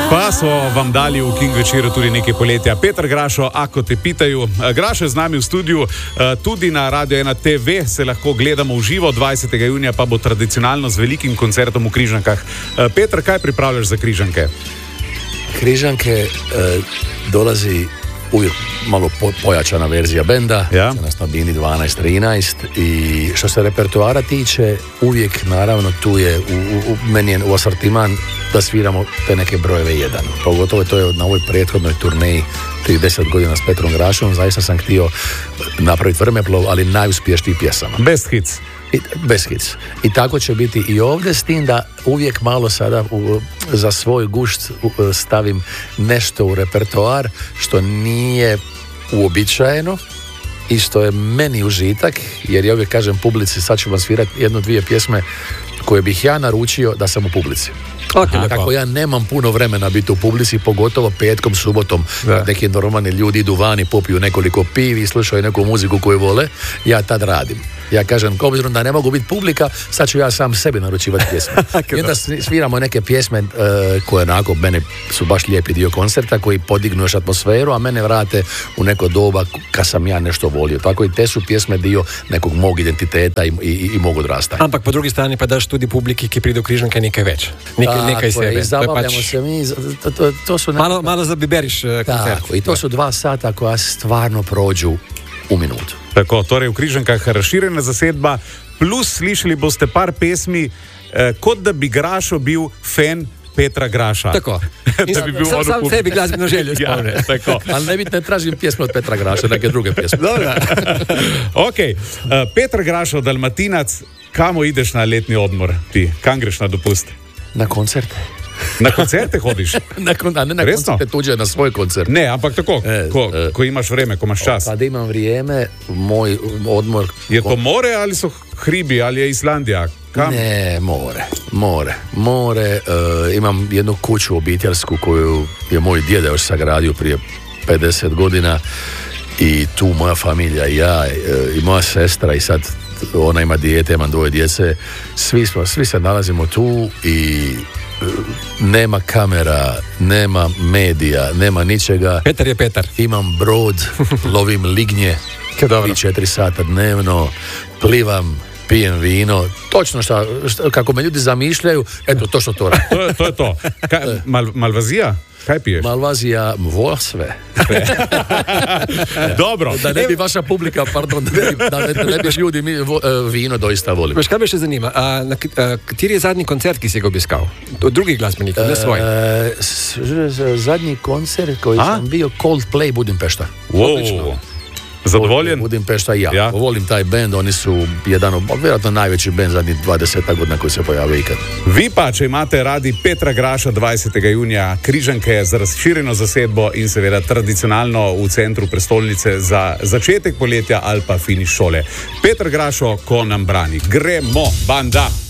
Pa so vam dali v King večeru tudi nekaj poletja. Peter Grašo, ako te pitaju. Grašo je z nami v studiu, tudi na Radio 1 TV se lahko gledamo v živo, 20. junija pa bo tradicionalno z velikim koncertom v Križankah. Peter, kaj pripravljaš za Križanke? Križanke dolazi uvijek malo pojačana verzija benda, ja. Nas na bini 12-13 i što se repertoara tiče, uvijek naravno tu je meni je u asortiman da sviramo te neke brojeve jedan. Pogotovo to je na ovoj prethodnoj turneji 30 godina s Petrom Grašom, zaista sam htio napraviti vrmeplov, ali najuspješnijih pjesama. Best hits. Bez hits. I tako će biti i ovdje, s tim da uvijek malo sada za svoj gušt stavim nešto u repertoar što nije uobičajeno i što je meni užitak, jer ja uvijek kažem publici, sad ću vam svirati 1-2 pjesme koje bih ja naručio da sam u publici. Okay, tako ja nemam puno vremena biti u publici, pogotovo petkom, subotom, neki normalni ljudi idu vani, popiju nekoliko pivi, slušaju neku muziku koju vole, ja tad radim. Ja kažem, obzirom da ne mogu biti publika, sad ću ja sam sebi naručivati pjesme. I onda sviramo neke pjesme koje onako, mene su baš lijepi dio koncerta, koji podignu još atmosferu, a mene vrate u neko doba kad sam ja nešto volio. Tako i te su pjesme dio nekog mog identiteta i mog odrastanja. Ampak po drugi strani pa daš tudi publiki, ki pride v Križanke, nekaj več. Nekaj sebe. I zabavljamo se mi. To su malo zabiberiš koncert. Tako, i to su 2 sata koja stvarno prođu u minutu. Tako, torej v Križankah razširjena zasedba, plus slišali boste par pesmi, kot da bi Grašo bil fan Petra Graša. Tako. Da bi bil sam sebi glasbeno željo izpolne. Ja, tako. Ali ne tražim pjesme od Petra Graša, neke druge pjesme. Dobro. Ok, Petar Grašo, Dalmatinac, kamo ideš na letni odmor ti? Kam greš na dopust? Na koncerte. Na koncerte hodiš? Ne na koncerte tuđe, na svoj koncert. Ne, ampak tako, ko imaš vreme, ko imaš čas. Kada imam vrijeme, moj odmor... Je to more ali so hribi, ali je Islandija? Kam? Ne, more. Imam jednu kuću obiteljsku koju je moj djeda još sagradio prije 50 godina i tu moja familija i ja i moja sestra i sad ona ima dijete, imam 2 djece, svi se nalazimo tu i nema kamera, nema medija, nema ničega. Petar je Petar. Imam brod, lovim lignje 3-4 sata dnevno, plivam, pijem vino, točno kako me ljudi zamišljaju, eto, točno to radim. To je to. Malvazija? Kaj piješ? Malvazija, sve. Dobro. Da ne bi vaša publika, da ne bi ljudi vino doista volim. Veš, kaj me še zanima? Kateri je zadnji koncert, ki si ga obiskal? Od drugih glasbenikov, ne svoj? Zadnji koncert koji sam bio, Coldplay Budimpešta. Wow. Zadovoljen? Budimpešta i ja. Volim taj bend, oni su jedan od vjerojatno najveći bend zadnjih 20 godina koji se pojavio ikad. Vi pa, če imate radi Petra Graša 20. junija, Križanke za razširjeno zasedbo in seveda tradicionalno v centru prestolnice za začetek poletja ali pa finiš šole. Peter Grašo, ko nam brani. Gremo, banda!